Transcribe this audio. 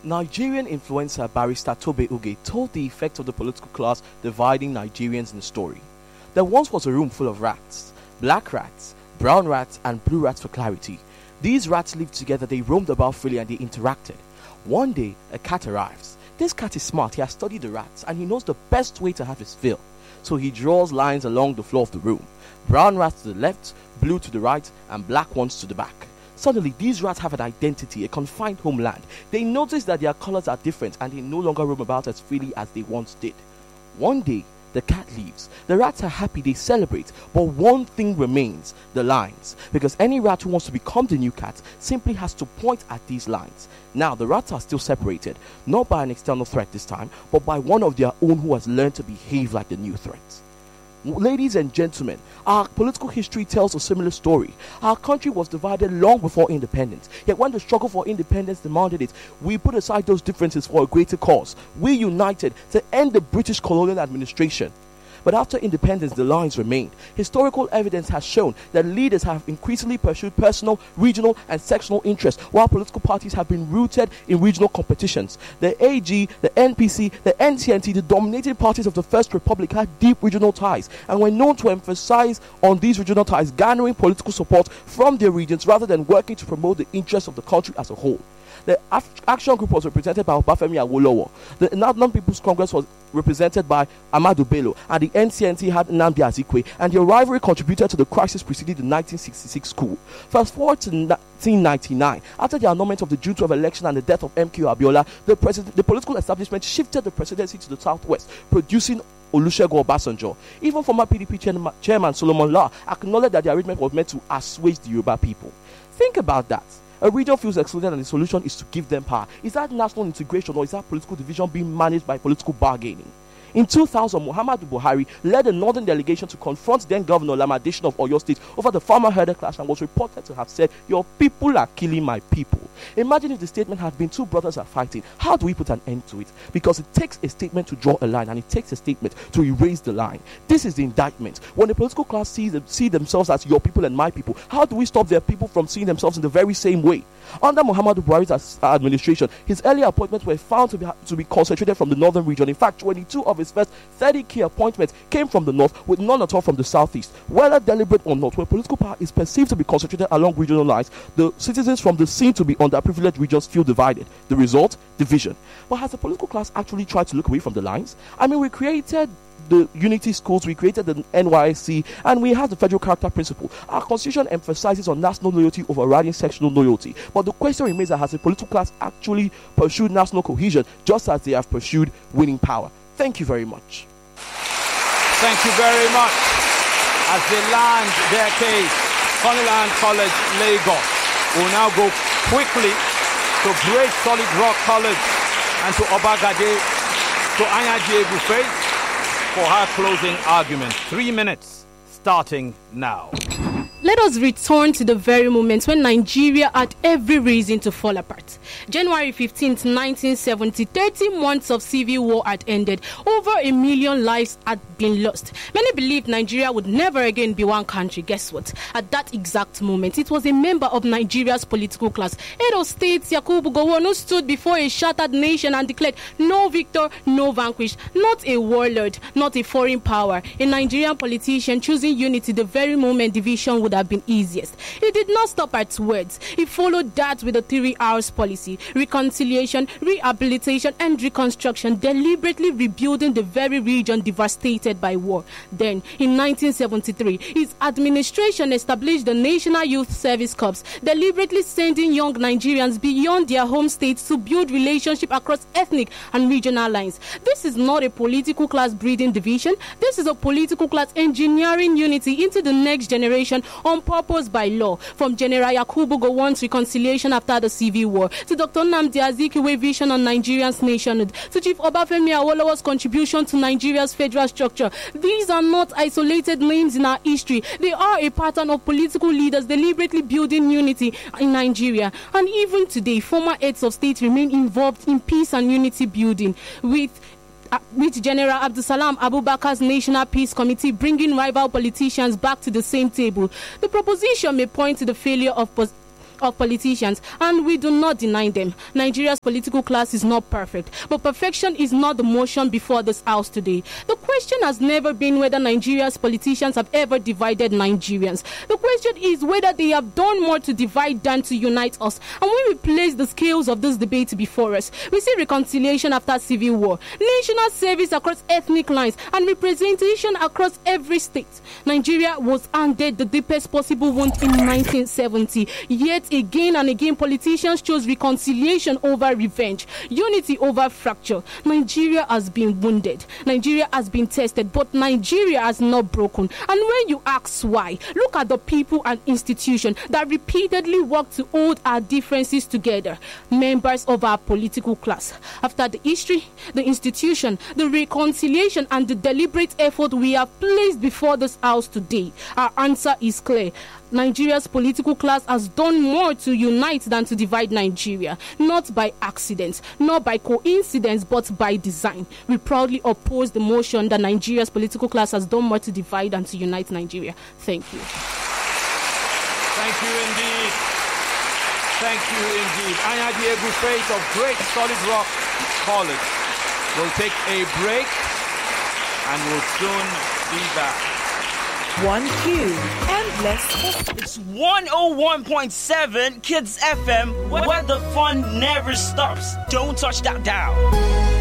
Nigerian influencer barrister Tobe Uge told the effect of the political class dividing Nigerians in the story. There once was a room full of rats, black rats, brown rats, and blue rats for clarity. These rats lived together, they roamed about freely, and they interacted. One day, a cat arrives. This cat is smart, he has studied the rats, and he knows the best way to have his fill. So he draws lines along the floor of the room. Brown rats to the left, blue to the right, and black ones to the back. Suddenly, these rats have an identity, a confined homeland. They notice that their colors are different and they no longer roam about as freely as they once did. One day, the cat leaves. The rats are happy, they celebrate, but one thing remains, the lines. Because any rat who wants to become the new cat simply has to point at these lines. Now, the rats are still separated, not by an external threat this time, but by one of their own who has learned to behave like the new threat. Ladies and gentlemen, our political history tells a similar story. Our country was divided long before independence. Yet when the struggle for independence demanded it, we put aside those differences for a greater cause. We united to end the British colonial administration. But after independence, the lines remained. Historical evidence has shown that leaders have increasingly pursued personal, regional, and sectional interests, while political parties have been rooted in regional competitions. The AG, the NPC, the NCNT, the dominating parties of the First Republic had deep regional ties and were known to emphasize on these regional ties, garnering political support from their regions rather than working to promote the interests of the country as a whole. The Action Group was represented by Obafemi Awolowo. The Northern People's Congress was represented by Ahmadu Bello, and the NCNT had Nnamdi Azikiwe, and their rivalry contributed to the crisis preceding the 1966 coup. Fast forward to 1999, after the annulment of the June 12 election and the death of MK Abiola, the political establishment shifted the presidency to the southwest, producing Olusegun Obasanjo. Even former PDP chairman Solomon Lar acknowledged that the arrangement was meant to assuage the Yoruba people. Think about that. A region feels excluded and the solution is to give them power. Is that national integration or is that political division being managed by political bargaining? In 2000, Muhammadu Buhari led a northern delegation to confront then-Governor Lamadation of Oyo State over the farmer-herder clash and was reported to have said, "Your people are killing my people." Imagine if the statement had been two brothers are fighting. How do we put an end to it? Because it takes a statement to draw a line and it takes a statement to erase the line. This is the indictment. When the political class see themselves as your people and my people, how do we stop their people from seeing themselves in the very same way? Under Muhammadu Buhari's administration, his earlier appointments were found to be concentrated from the northern region. In fact, 22 of his first 30 key appointments came from the north, with none at all from the southeast. Whether deliberate or not, when political power is perceived to be concentrated along regional lines, the citizens from the seen to be underprivileged regions feel divided. The result? Division. But has the political class actually tried to look away from the lines? I mean, we created the unity schools, we created the NYSC, and we have the federal character principle. Our constitution emphasizes on national loyalty overriding sectional loyalty. But the question remains that has the political class actually pursued national cohesion just as they have pursued winning power? Thank you very much. Thank you very much. As they land their case, Funnyland College, Lagos will now go quickly to Great Solid Rock College and to Obagade, to Anyaji Buffet for her closing argument. 3 minutes starting now. Let us return to the very moment when Nigeria had every reason to fall apart. January 15th, 1970, 30 months of civil war had ended. Over 1 million lives had been lost. Many believed Nigeria would never again be one country. Guess what? At that exact moment, it was a member of Nigeria's political class, Edo State's Yakubu Gowon, who stood before a shattered nation and declared, "No victor, no vanquished." Not a warlord, not a foreign power. A Nigerian politician choosing unity the very moment division would have been easiest. He did not stop at words. He followed that with the 3 R's policy: reconciliation, rehabilitation, and reconstruction, deliberately rebuilding the very region devastated by war. Then, in 1973, his administration established the National Youth Service Corps, deliberately sending young Nigerians beyond their home states to build relationships across ethnic and regional lines. This is not a political class breeding division. This is a political class engineering unity into the next generation on purpose by law. From General Yakubu Gowon's reconciliation after the Civil War, to Dr. Nnamdi Azikiwe's vision on Nigeria's nationhood, to Chief Obafemi Awolowo's contribution to Nigeria's federal structure. These are not isolated names in our history. They are a pattern of political leaders deliberately building unity in Nigeria. And even today, former heads of state remain involved in peace and unity building, with General Abdusalam Abubakar's National Peace Committee bringing rival politicians back to the same table. The proposition may point to the failure of of politicians, and we do not deny them. Nigeria's political class is not perfect, but perfection is not the motion before this house today. The question has never been whether Nigeria's politicians have ever divided Nigerians. The question is whether they have done more to divide than to unite us. And when we place the scales of this debate before us, we see reconciliation after civil war, national service across ethnic lines, and representation across every state. Nigeria was handed the deepest possible wound in 1970. Yet again and again, politicians chose reconciliation over revenge, unity over fracture. Nigeria has been wounded. Nigeria has been tested, but Nigeria has not broken. And when you ask why, look at the people and institutions that repeatedly work to hold our differences together. Members of our political class. After the history, the institution, the reconciliation, and the deliberate effort we have placed before this house today, our answer is clear. Nigeria's political class has done more to unite than to divide Nigeria, not by accident, not by coincidence, but by design. We proudly oppose the motion that Nigeria's political class has done more to divide than to unite Nigeria. Thank you. Thank you indeed. Thank you indeed. Anya Diego Faith of Great Solid Rock College will take a break and will soon be back. 1Q Endless. It's 101.7 Kids FM, where the fun never stops. Don't touch that dial.